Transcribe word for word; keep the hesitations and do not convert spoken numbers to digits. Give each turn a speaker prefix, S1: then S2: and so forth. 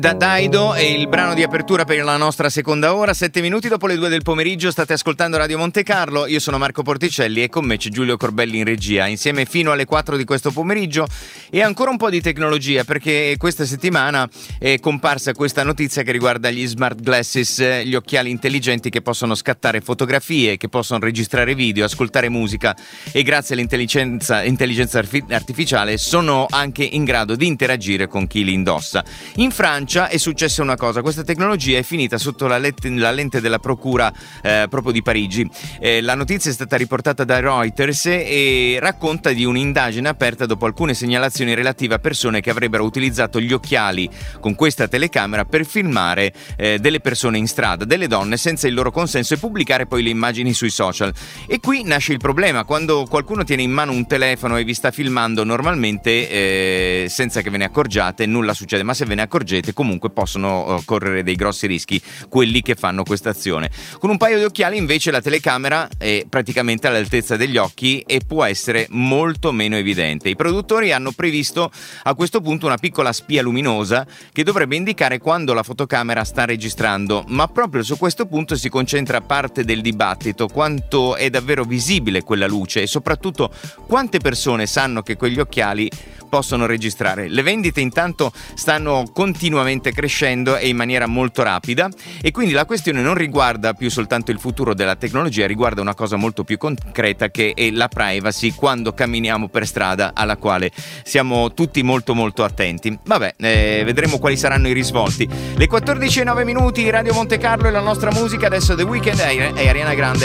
S1: Da Daido è il brano di apertura per la nostra seconda ora, sette minuti dopo le due del pomeriggio. State ascoltando Radio Monte Carlo, io sono Marco Porticelli e con me c'è Giulio Corbelli in regia, insieme fino alle quattro di questo pomeriggio. E ancora un po' di tecnologia, perché questa settimana è comparsa questa notizia che riguarda gli smart glasses, gli occhiali intelligenti che possono scattare fotografie, che possono registrare video, ascoltare musica e grazie all'intelligenza intelligenza artificiale sono anche in grado di interagire con chi li indossa. In Francia è successa una cosa: questa tecnologia è finita sotto la, let- la lente della procura eh, proprio di Parigi. Eh, la notizia è stata riportata da Reuters e racconta di un'indagine aperta dopo alcune segnalazioni relative a persone che avrebbero utilizzato gli occhiali con questa telecamera per filmare eh, delle persone in strada, delle donne, senza il loro consenso e pubblicare poi le immagini sui social. E qui nasce il problema: quando qualcuno tiene in mano un telefono e vi sta filmando normalmente eh, senza che ve ne accorgiate, nulla succede, ma se ve ne accorgete comunque possono uh, correre dei grossi rischi quelli che fanno questa azione. Con un paio di occhiali invece la telecamera è praticamente all'altezza degli occhi e può essere molto meno evidente. I produttori hanno previsto a questo punto una piccola spia luminosa che dovrebbe indicare quando la fotocamera sta registrando, ma proprio su questo punto si concentra parte del dibattito: quanto è davvero visibile quella luce e soprattutto quante persone sanno che quegli occhiali possono registrare. Le vendite intanto stanno continuamente crescendo e in maniera molto rapida, e quindi la questione non riguarda più soltanto il futuro della tecnologia, riguarda una cosa molto più concreta, che è la privacy quando camminiamo per strada, alla quale siamo tutti molto molto attenti. Vabbè, eh, vedremo quali saranno i risvolti. Le quattordici e nove minuti, Radio Monte Carlo e la nostra musica. Adesso The Weeknd e Ariana Grande.